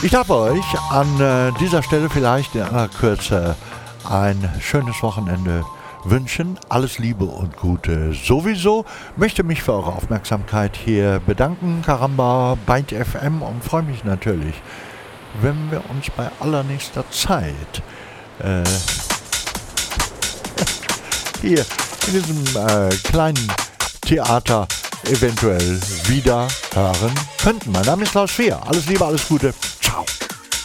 Ich darf euch an dieser Stelle vielleicht in aller Kürze ein schönes Wochenende wünschen. Alles Liebe und Gute sowieso. Möchte mich für eure Aufmerksamkeit hier bedanken, Karamba, Byte FM, und freue mich natürlich, wenn wir uns bei allernächster Zeit hier in diesem kleinen Theater eventuell wieder hören könnten. Mein Name ist Klaus Fehr. Alles Liebe, alles Gute.